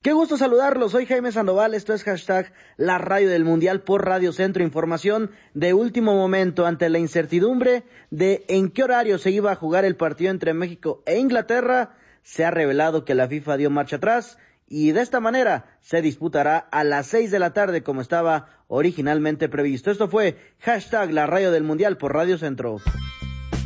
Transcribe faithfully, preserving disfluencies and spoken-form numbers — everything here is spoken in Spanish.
Qué gusto saludarlos, soy Jaime Sandoval, esto es hashtag La Radio del Mundial por Radio Centro, información de último momento ante la incertidumbre de en qué horario se iba a jugar el partido entre México e Inglaterra. Se ha revelado que la FIFA dio marcha atrás y de esta manera se disputará a las seis de la tarde como estaba originalmente previsto. Esto fue hashtag La Radio del Mundial por Radio Centro.